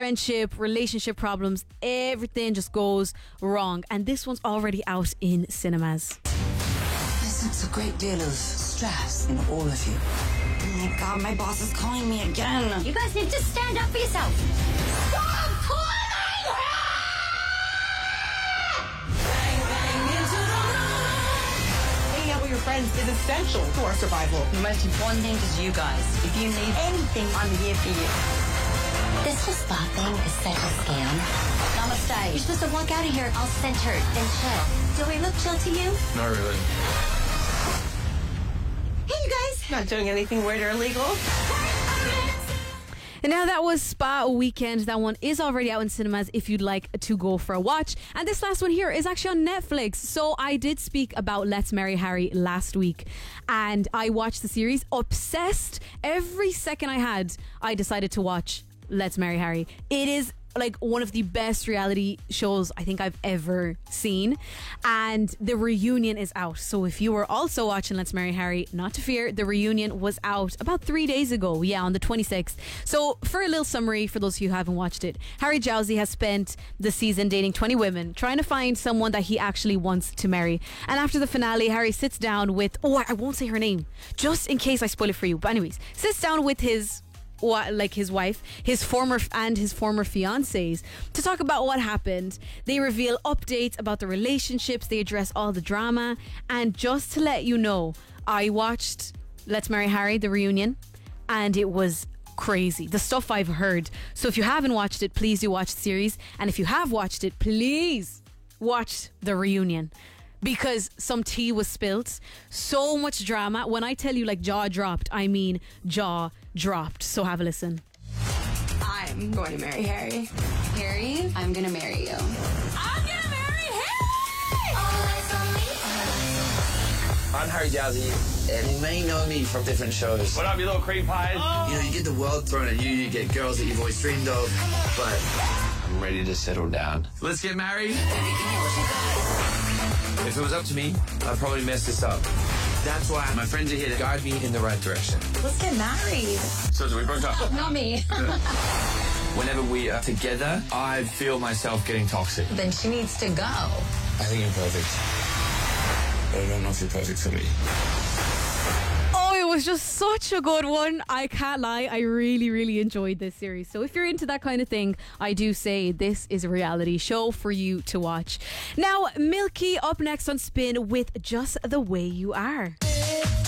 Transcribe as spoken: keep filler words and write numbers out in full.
friendship, relationship problems, everything just goes wrong. And this one's already out in cinemas. I sense a great deal of stress in all of you. Oh my God, my boss is calling me again. You guys need to stand up for yourself. Stop calling me! Hanging out with your friends is essential to our survival. The most important thing is you guys. If you need anything, I'm here for you. This whole spa thing is such a scam. Namaste. You're supposed to walk out of here all centered and chill. Do we look chill to you? Not really. Hey, you guys. Not doing anything weird or illegal. And now that was Spa Weekend. That one is already out in cinemas if you'd like to go for a watch. And this last one here is actually on Netflix. So I did speak about Let's Marry Harry last week. And I watched the series, obsessed. Every second I had, I decided to watch Let's Marry Harry. It is like one of the best reality shows I think I've ever seen, and the reunion is out. So if you were also watching Let's Marry Harry, not to fear, the reunion was out about three days ago, yeah, on the twenty-sixth. So for a little summary for those of you who haven't watched it, Harry Jowsey has spent the season dating twenty women, trying to find someone that he actually wants to marry. And after the finale, Harry sits down with, oh, I won't say her name just in case I spoil it for you, but anyways, sits down with his What, like his wife, his former and his former fiancés to talk about what happened. They reveal updates about the relationships. They address all the drama. And just to let you know, I watched Let's Marry Harry, the reunion, and it was crazy. The stuff I've heard. So if you haven't watched it, please do watch the series. And if you have watched it, please watch the reunion. Because some tea was spilt. So much drama. When I tell you like jaw dropped, I mean jaw dropped. So have a listen. I'm going to marry Harry. Harry, I'm gonna marry you. I'm gonna marry Harry! I'm Harry Jowsey, and you may know me from different shows. What up, you little cream pies? You know, you get the world thrown at you, you get girls that you've always dreamed of, but I'm ready to settle down. Let's get married. If it was up to me, I'd probably mess this up. That's why my friends are here to guide me in the right direction. Let's get married. So, so we broke up. Not me. Whenever we are together, I feel myself getting toxic. Then she needs to go. I think you're perfect. But I don't know if you're perfect for me. Oh, it was just such a good one. I can't lie. I really, really enjoyed this series. So if you're into that kind of thing, I do say this is a reality show for you to watch. Now, Milky up next on Spin with Just the Way You Are.